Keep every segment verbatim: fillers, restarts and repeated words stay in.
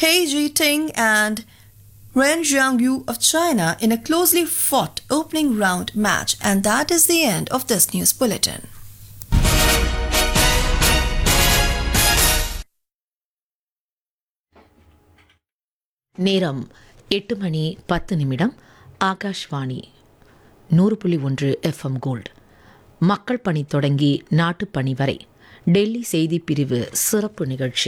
He Jiting and Ren Jiangyu of China in a closely fought opening round match. And that is the end of this news bulletin. நேரம் எட்டு மணி பத்து நிமிடம். ஆகாஷ்வாணி நூறு புள்ளி ஒன்று FM gold. மக்கள் பணி தொடங்கி நாட்டுப் பணி வரை டெல்லி செய்திப் பிரிவு சிறப்பு நிகழ்ச்சி.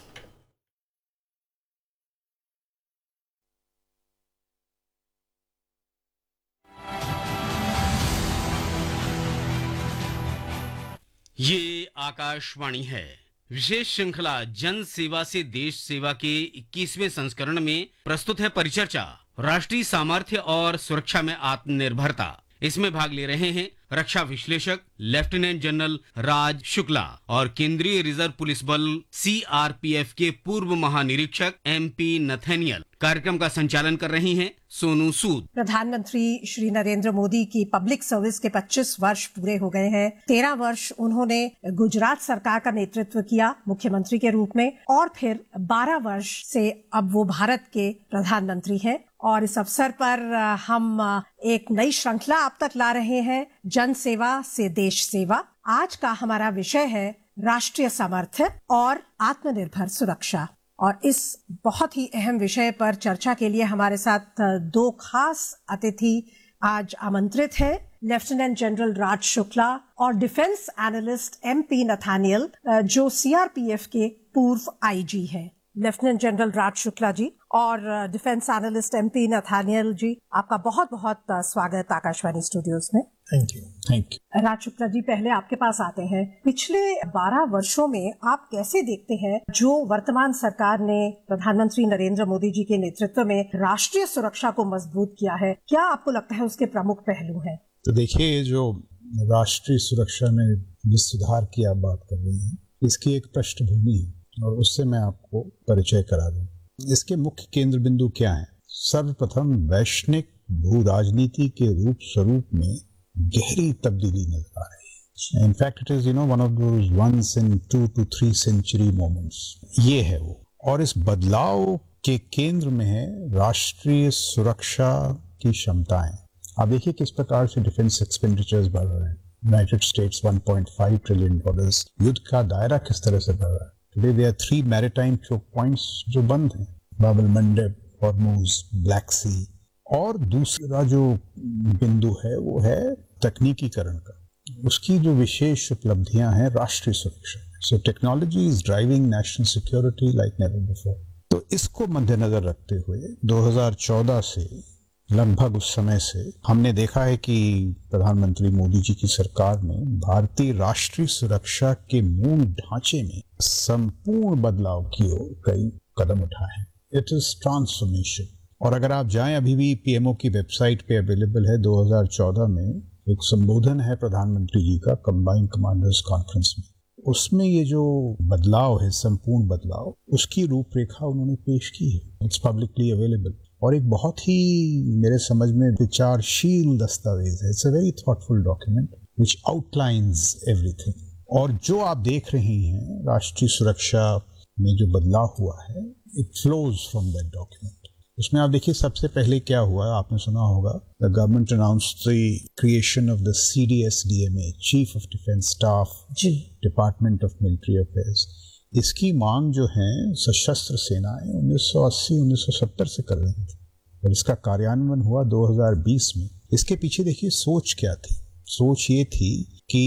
ये आकाशवाणी है. विशेष श्रृंखला जन सेवा से देश सेवा के इक्कीसवें संस्करण में प्रस्तुत है परिचर्चा राष्ट्रीय सामर्थ्य और सुरक्षा में आत्मनिर्भरता. इसमें भाग ले रहे हैं रक्षा विश्लेषक लेफ्टिनेंट जनरल राज शुक्ला और केंद्रीय रिजर्व पुलिस बल सीआरपीएफ के पूर्व महानिरीक्षक एमपी नथैनियल. कार्यक्रम का संचालन कर रही हैं सोनू सूद. प्रधानमंत्री श्री नरेंद्र मोदी की पब्लिक सर्विस के पच्चीस वर्ष पूरे हो गए हैं. तेरह वर्ष उन्होंने गुजरात सरकार का नेतृत्व किया मुख्यमंत्री के रूप में और फिर बारह वर्ष से अब वो भारत के प्रधानमंत्री हैं. और इस अवसर पर हम एक नई श्रृंखला आप तक ला रहे हैं, जन सेवा से देश सेवा. आज का हमारा विषय है राष्ट्रीय सामर्थ्य और आत्मनिर्भर सुरक्षा. और इस बहुत ही अहम विषय पर चर्चा के लिए हमारे साथ दो खास अतिथि आज आमंत्रित हैं. लेफ्टिनेंट जनरल राज शुक्ला और डिफेंस एनालिस्ट एमपी नथानियल जो सीआरपीएफ के पूर्व आईजी हैं. लेफ्टिनेंट जनरल राज शुक्ला जी और डिफेंस एनालिस्ट एमपी नथानियल जी, आपका बहुत बहुत स्वागत आकाशवाणी स्टूडियोज में. Thank you. Thank you. राज शुक्ला जी, पहले आपके पास आते हैं. पिछले बारह वर्षों में आप कैसे देखते हैं जो वर्तमान सरकार ने प्रधानमंत्री नरेंद्र मोदी जी के नेतृत्व में राष्ट्रीय सुरक्षा को मजबूत किया है, क्या आपको लगता है उसके प्रमुख पहलू हैं? तो देखिए, जो राष्ट्रीय सुरक्षा में जिस सुधार की आप बात कर रही हैं, इसकी एक पृष्ठभूमि है और उससे मैं आपको परिचय करा दूं. इसके मुख्य केंद्र बिंदु क्या हैं? सर्वप्रथम वैश्विक भू राजनीति के रूप स्वरूप में गहरी तब्दीली नजर आ रही है. In fact it is you know one of those once in to to three century moments. ये है वो. और इस बदलाव के केंद्र में है राष्ट्रीय सुरक्षा की क्षमताएं. आप देखिए किस प्रकार से डिफेंस एक्सपेंडिचर्स बढ़ रहे हैं. United states one point five trillion dollars. युद्ध का दायरा किस तरह से बढ़ रहा है. Today there are three maritime choke points जो बंद हैं, बाबल मंडब, हॉर्मुज, ब्लैक सी. और दूसरा जो बिंदु है वो है तकनीकीकरण का. उसकी जो विशेष उपलब्धियां हैं राष्ट्रीय सुरक्षा. So technology is driving national security like never before. तो इसको मद्देनजर रखते हुए दो हज़ार चौदह से लगभग उस समय से हमने देखा है कि प्रधानमंत्री मोदी जी की सरकार ने भारतीय राष्ट्रीय सुरक्षा के मूल ढांचे में संपूर्ण बदलाव की ओर कई कदम उठाए हैं. It is transformation. और अगर आप जाएं, अभी भी पीएमओ की वेबसाइट पे अवेलेबल है, दो हज़ार चौदह में एक संबोधन है प्रधानमंत्री जी का कंबाइंड कमांडर्स कॉन्फ्रेंस में. उसमें ये जो बदलाव है, संपूर्ण बदलाव, उसकी रूपरेखा उन्होंने पेश की है. इट्स पब्लिकली अवेलेबल और एक बहुत ही मेरे समझ में विचारशील दस्तावेज है. It's a very thoughtful document which outlines everything. और जो आप देख रहे हैं राष्ट्रीय सुरक्षा में जो बदलाव हुआ है, it flows from that document. उसमें आप देखिए सबसे पहले क्या हुआ, आपने सुना होगा, the government announced the creation of the सीडीएसडीएमए, chief of defence staff, department of military affairs. इसकी मांग जो है सशस्त्र सेनाएं उन्नीस सौ अस्सी उन्नीस सौ सत्तर से कर रही थी और इसका कार्यान्वयन हुआ दो हज़ार बीस में. इसके पीछे देखिए सोच क्या थी. सोच ये थी कि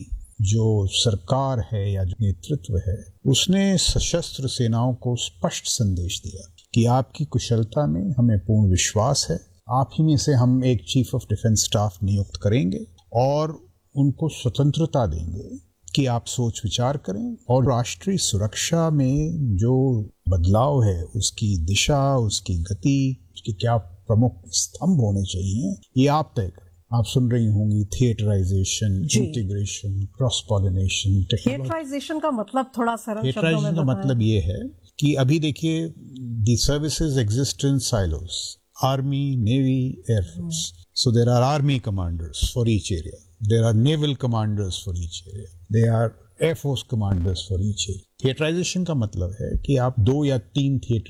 जो सरकार है या जो नेतृत्व है उसने सशस्त्र सेनाओं को स्पष्ट संदेश दिया कि आपकी कुशलता में हमें पूर्ण विश्वास है. आप ही में से हम एक चीफ ऑफ डिफेंस स्टाफ नियुक्त करेंगे और उनको स्वतंत्रता देंगे कि आप सोच विचार करें और राष्ट्रीय सुरक्षा में जो बदलाव है उसकी दिशा, उसकी गति, उसके क्या प्रमुख स्तंभ होने चाहिए, ये आप तय करें. आप सुन रही होंगी theatrisation, integration, cross pollination. Theatrisation का मतलब थोड़ा सरल शब्दों में थिएटराइजेशन का मतलब ये है कि अभी देखिए the services exist in silos, army, navy, air force. So there are army commanders for each area. There are naval commanders for each area. There are air force commanders for each area. Theaterization का मतलब है कि आप दो या तीन theatre